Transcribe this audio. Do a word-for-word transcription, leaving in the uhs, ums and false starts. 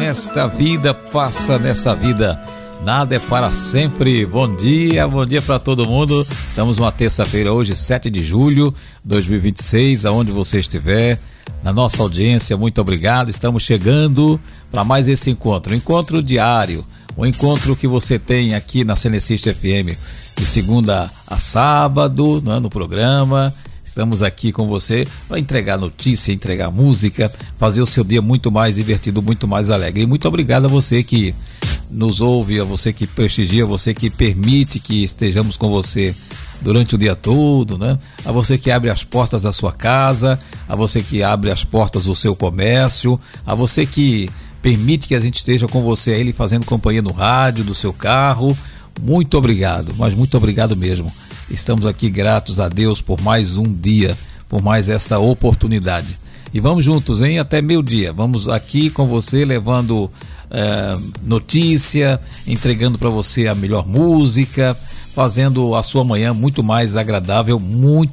nesta vida, passa nessa vida. Nada é para sempre. Bom dia, bom dia para todo mundo. Estamos numa terça-feira hoje, sete de julho de dois mil e vinte e seis, aonde você estiver, na nossa audiência, muito obrigado. Estamos chegando para mais esse encontro, um encontro diário, um encontro que você tem aqui na Cenecista F M, de segunda a sábado, né, no programa. Estamos aqui com você para entregar notícia, entregar música, fazer o seu dia muito mais divertido, muito mais alegre. E muito obrigado a você que nos ouve, a você que prestigia, a você que permite que estejamos com você durante o dia todo, né? A você que abre as portas da sua casa, a você que abre as portas do seu comércio, a você que permite que a gente esteja com você aí fazendo companhia no rádio, do seu carro. Muito obrigado, mas muito obrigado mesmo. Estamos aqui gratos a Deus por mais um dia, por mais esta oportunidade. E vamos juntos, hein? Até meio-dia. Vamos aqui com você levando é, notícia, entregando para você a melhor música, fazendo a sua manhã muito mais agradável, muito